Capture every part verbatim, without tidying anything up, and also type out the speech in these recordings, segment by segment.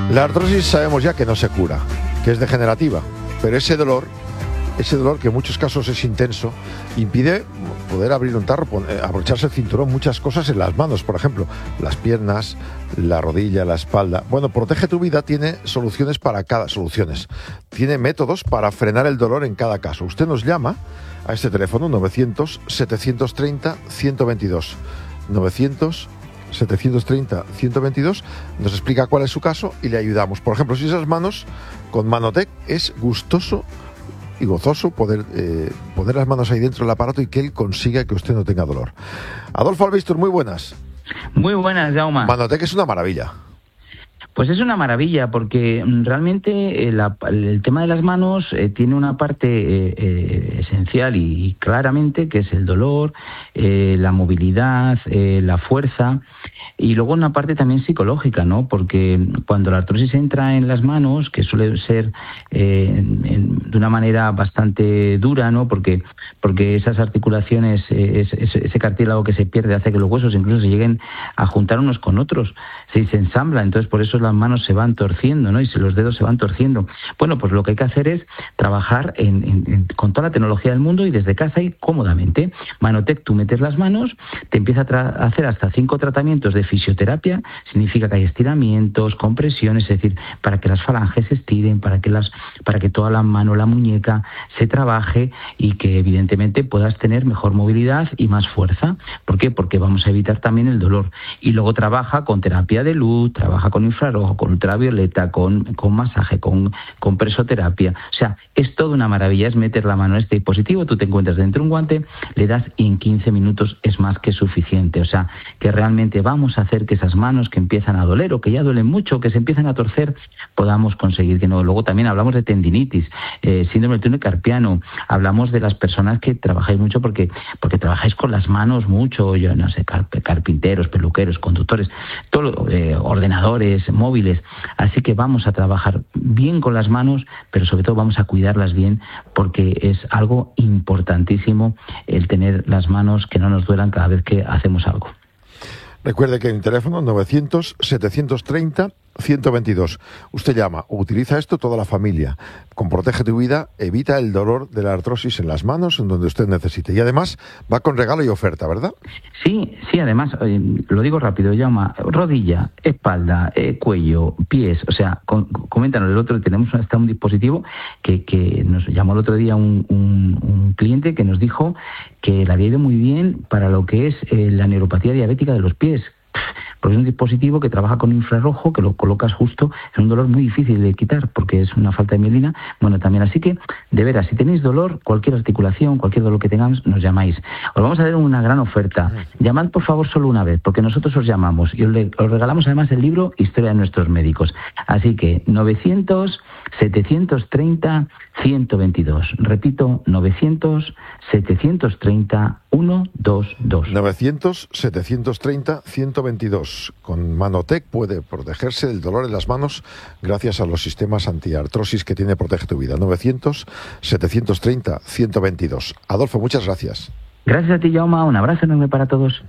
La artrosis sabemos ya que no se cura, que es degenerativa, pero ese dolor, ese dolor que en muchos casos es intenso, impide poder abrir un tarro, abrocharse el cinturón, muchas cosas en las manos, por ejemplo, las piernas, la rodilla, la espalda. Bueno, Protege tu Vida tiene soluciones para cada, soluciones, tiene métodos para frenar el dolor en cada caso. Usted nos llama a este teléfono novecientos, setecientos treinta, ciento veintidós, novecientos, setecientos treinta, ciento veintidós, nos explica cuál es su caso y le ayudamos. Por ejemplo, si esas manos, con Manotec es gustoso y gozoso poder eh, poner las manos ahí dentro del aparato y que él consiga que usted no tenga dolor. Adolfo Albistur, muy buenas. Muy buenas, Jaume. Manotec es una maravilla. Pues es una maravilla porque realmente eh, la, el tema de las manos eh, tiene una parte eh, eh, esencial y, y claramente que es el dolor, eh, la movilidad, eh, la fuerza y luego una parte también psicológica, ¿no? Porque cuando la artrosis entra en las manos, que suele ser eh, en, en, de una manera bastante dura, ¿no? Porque porque esas articulaciones, eh, ese, ese cartílago que se pierde hace que los huesos incluso se lleguen a juntar unos con otros, se, se ensambla, entonces por eso las manos se van torciendo, ¿no? Y los dedos se van torciendo. Bueno, pues lo que hay que hacer es trabajar en, en, en, con toda la tecnología del mundo y desde casa y cómodamente. Manotec, tú metes las manos, te empieza a, tra- a hacer hasta cinco tratamientos de fisioterapia, significa que hay estiramientos, compresiones, es decir, para que las falanges se estiren, para que las, para que toda la mano, la muñeca se trabaje y que evidentemente puedas tener mejor movilidad y más fuerza. ¿Por qué? Porque vamos a evitar también el dolor. Y luego trabaja con terapia de luz, trabaja con infrarrojo, con ultravioleta, con, con masaje, con, con presoterapia. O sea, es toda una maravilla, es meter la mano en este dispositivo, tú te encuentras dentro de un guante, le das y en quince minutos es más que suficiente. O sea, que realmente vamos a hacer que esas manos que empiezan a doler o que ya duelen mucho, que se empiezan a torcer, podamos conseguir que no. Luego también hablamos de tendinitis, eh, síndrome del túnel carpiano, hablamos de las personas que trabajáis mucho porque, porque trabajáis con las manos mucho, yo no sé, carp- carpinteros, peluqueros, conductores, todo, eh, ordenadores, móviles. Así que vamos a trabajar bien con las manos, pero sobre todo vamos a cuidarlas bien porque es algo importantísimo el tener las manos que no nos duelan cada vez que hacemos algo. Recuerde que en teléfono novecientos, setecientos treinta, ciento veintidós. Usted llama o utiliza esto toda la familia. Con Protege tu Vida evita el dolor de la artrosis en las manos, en donde usted necesite. Y además va con regalo y oferta, ¿verdad? Sí, sí, además, eh, lo digo rápido, llama rodilla, espalda, eh, cuello, pies, o sea, con, coméntanos, el otro, tenemos hasta un dispositivo que, que nos llamó el otro día un, un, un cliente que nos dijo que le había ido muy bien para lo que es eh, la neuropatía diabética de los pies. Porque es un dispositivo que trabaja con infrarrojo, que lo colocas justo en un dolor muy difícil de quitar, porque es una falta de mielina. Bueno, también, así que, de veras, si tenéis dolor, cualquier articulación, cualquier dolor que tengáis, nos llamáis. Os vamos a dar una gran oferta. Llamad, por favor, solo una vez, porque nosotros os llamamos y os, le, os regalamos además el libro Historia de nuestros médicos. Así que, novecientos, setecientos treinta, ciento veintidós. Repito, novecientos, setecientos treinta, ciento veintidós. novecientos, setecientos treinta, ciento veintidós. Con Manotec puede protegerse del dolor en las manos gracias a los sistemas antiartrosis que tiene Protege tu Vida. novecientos, setecientos treinta, ciento veintidós. Adolfo, muchas gracias. Gracias a ti, Jaume. Un abrazo enorme para todos.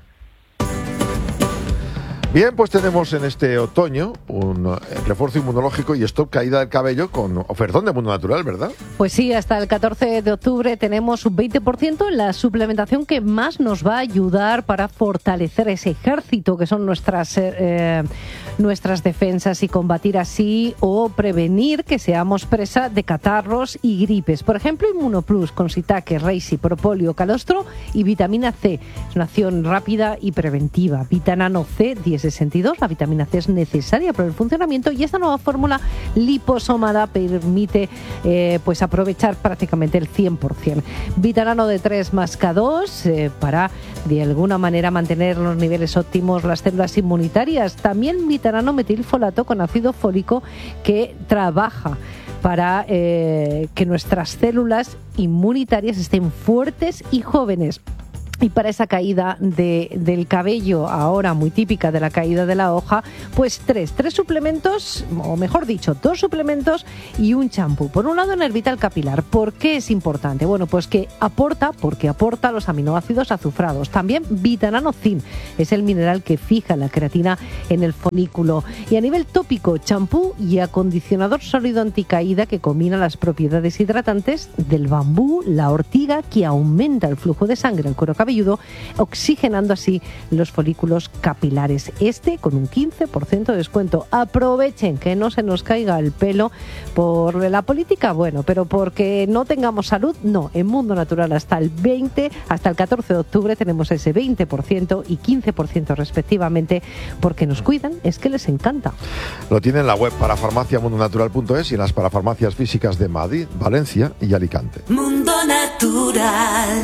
Bien, pues tenemos en este otoño un refuerzo inmunológico y stop caída del cabello con ofertón de Mundo Natural, ¿verdad? Pues sí, hasta el catorce de octubre tenemos un veinte por ciento en la suplementación que más nos va a ayudar para fortalecer ese ejército que son nuestras, eh, nuestras defensas y combatir así o prevenir que seamos presa de catarros y gripes. Por ejemplo, Inmunoplus con Shiitake, Reishi, Propóleo, Calostro y vitamina C. Es una acción rápida y preventiva. Vitanano C, diez sesenta y dos, la vitamina C es necesaria para el funcionamiento y esta nueva fórmula liposomada permite eh, pues aprovechar prácticamente el cien por ciento. Vitanano D tres más K dos eh, para de alguna manera mantener los niveles óptimos las células inmunitarias. También vitanano metilfolato con ácido fólico que trabaja para eh, que nuestras células inmunitarias estén fuertes y jóvenes. Y para esa caída de, del cabello, ahora muy típica de la caída de la hoja, pues tres, tres suplementos, o mejor dicho, dos suplementos y un champú. Por un lado, Nervital Capilar. ¿Por qué es importante? Bueno, pues que aporta, porque aporta los aminoácidos azufrados. También Vitananocin, es el mineral que fija la creatina en el folículo. Y a nivel tópico, champú y acondicionador sólido anticaída que combina las propiedades hidratantes del bambú, la ortiga, que aumenta el flujo de sangre al cuero cabelludo, oxigenando así los folículos capilares. Este con un quince por ciento de descuento. Aprovechen que no se nos caiga el pelo por la política, bueno, pero porque no tengamos salud, no. En Mundo Natural hasta el veinte, hasta el catorce de octubre tenemos ese veinte por ciento y quince por ciento respectivamente, porque nos cuidan, es que les encanta. Lo tienen en la web parafarmacia mundo natural punto es y en las parafarmacias físicas de Madrid, Valencia y Alicante. Mundo Natural.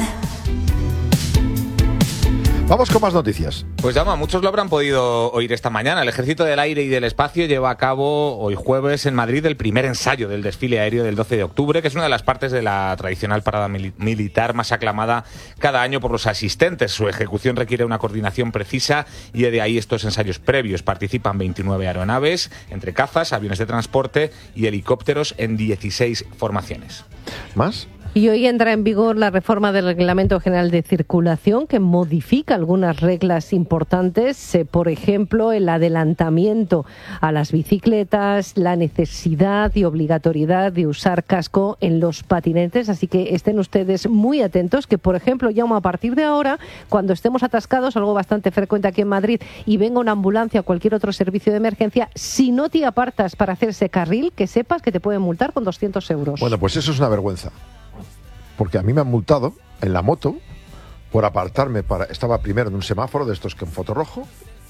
Vamos con más noticias. Pues llama, muchos lo habrán podido oír esta mañana. El Ejército del Aire y del Espacio lleva a cabo hoy jueves en Madrid el primer ensayo del desfile aéreo del doce de octubre, que es una de las partes de la tradicional parada mil- militar más aclamada cada año por los asistentes. Su ejecución requiere una coordinación precisa y de ahí estos ensayos previos. Participan veintinueve aeronaves, entre cazas, aviones de transporte y helicópteros en dieciséis formaciones. ¿Más? Y hoy entra en vigor la reforma del Reglamento General de Circulación que modifica algunas reglas importantes, eh, por ejemplo, el adelantamiento a las bicicletas, la necesidad y obligatoriedad de usar casco en los patinetes, así que estén ustedes muy atentos que, por ejemplo, ya a partir de ahora, cuando estemos atascados, algo bastante frecuente aquí en Madrid, y venga una ambulancia o cualquier otro servicio de emergencia, si no te apartas para hacer ese carril, que sepas que te pueden multar con doscientos euros. Bueno, pues eso es una vergüenza. Porque a mí me han multado en la moto por apartarme para... Estaba primero en un semáforo de estos que en foto rojo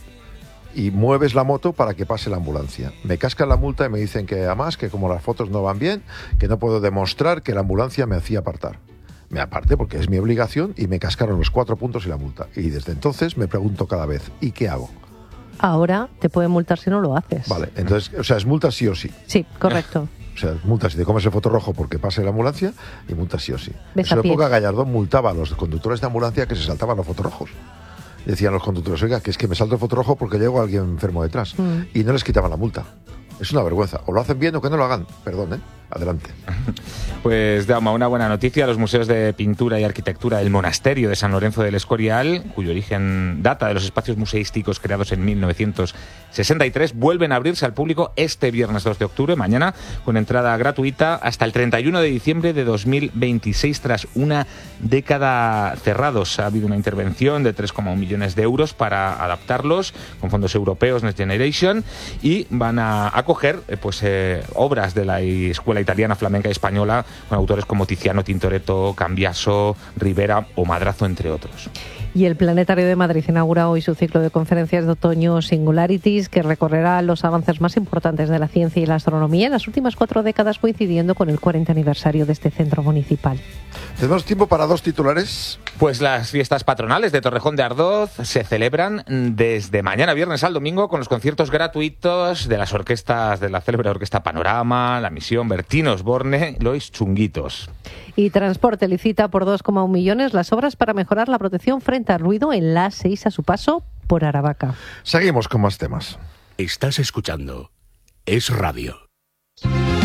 y mueves la moto para que pase la ambulancia. Me cascan la multa y me dicen que además, que como las fotos no van bien, que no puedo demostrar que la ambulancia me hacía apartar. Me aparté porque es mi obligación y me cascaron los cuatro puntos y la multa. Y desde entonces me pregunto cada vez, ¿y qué hago? Ahora te pueden multar si no lo haces. Vale, entonces, o sea, es multa sí o sí. Sí, correcto. O sea, multas si te comes el foto rojo porque pase la ambulancia y multas sí o sí. Ves En su a pie. época Gallardón multaba a los conductores de ambulancia que se saltaban los fotorrojos. Decían los conductores, oiga, que es que me salto el foto rojo porque llego a alguien enfermo detrás. Mm. Y no les quitaban la multa. Es una vergüenza. O lo hacen bien o que no lo hagan. Perdón, ¿eh? Adelante. Pues, Dauma, una buena noticia. Los museos de pintura y arquitectura del Monasterio de San Lorenzo del Escorial, cuyo origen data de los espacios museísticos creados en mil novecientos sesenta y tres, vuelven a abrirse al público este viernes dos de octubre, mañana, con entrada gratuita hasta el treinta y uno de diciembre de dos mil veintiséis, tras una década cerrados. Ha habido una intervención de tres coma uno millones de euros para adaptarlos con fondos europeos Next Generation y van a acoger eh, pues, eh, obras de la escuela italiana, flamenca y española con autores como Tiziano, Tintoretto, Cambiaso, Rivera o Madrazo, entre otros. Y el Planetario de Madrid inaugura hoy su ciclo de conferencias de otoño Singularities, que recorrerá los avances más importantes de la ciencia y la astronomía en las últimas cuatro décadas, coincidiendo con el cuarenta aniversario de este centro municipal. Tenemos tiempo para dos titulares. Pues las fiestas patronales de Torrejón de Ardoz se celebran desde mañana viernes al domingo con los conciertos gratuitos de las orquestas de la célebre Orquesta Panorama, La Misión, Bertín Osborne, Los Chunguitos. Y Transporte licita por dos coma uno millones las obras para mejorar la protección frente al ruido en la A seis a su paso por Aravaca. Seguimos con más temas. Estás escuchando Es Radio.